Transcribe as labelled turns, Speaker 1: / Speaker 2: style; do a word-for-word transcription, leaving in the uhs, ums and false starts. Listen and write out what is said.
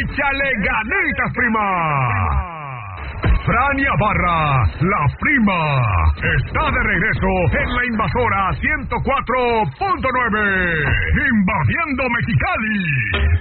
Speaker 1: échale ganitas, prima. Frania Barra, la prima, está de regreso en la invasora ciento cuatro punto nueve, invadiendo Mexicali.